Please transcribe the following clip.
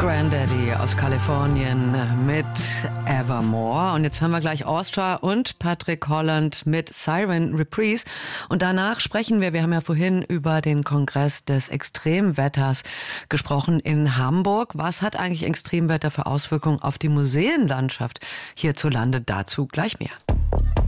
Grandaddy aus Kalifornien mit Evermore. Und jetzt hören wir gleich Austria und Patrick Holland mit Siren Reprise. Und danach sprechen wir haben ja vorhin über den Kongress des Extremwetters gesprochen in Hamburg. Was hat eigentlich Extremwetter für Auswirkungen auf die Museenlandschaft hierzulande? Dazu gleich mehr.